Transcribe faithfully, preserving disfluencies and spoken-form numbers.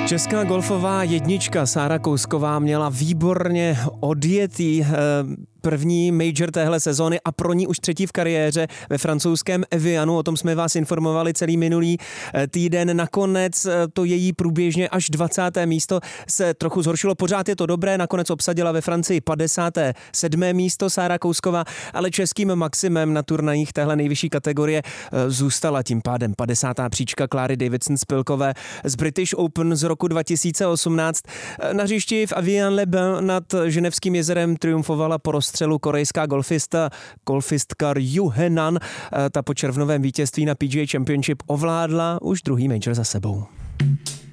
Česká golfová jednička Sára Kousková měla výborně odjetý první major téhle sezóny a pro ní už třetí v kariéře ve francouzském Evianu. O tom jsme vás informovali celý minulý týden. Nakonec to její průběžně až dvacáté místo se trochu zhoršilo. Pořád je to dobré, nakonec obsadila ve Francii padesáté sedmé místo Sára Kousková, ale českým maximem na turnajích téhle nejvyšší kategorie zůstala tím pádem padesátá příčka Kláry Davidson-Spilkové z British Open z roku dva tisíce osmnáct. Na hřišti v Avian-les-Bains nad Ženevským jezerem triumfovala po rozstřelu korejská golfista, golfistka Ryu Henan. Ta po červnovém vítězství na P G A Championship ovládla už druhý major za sebou.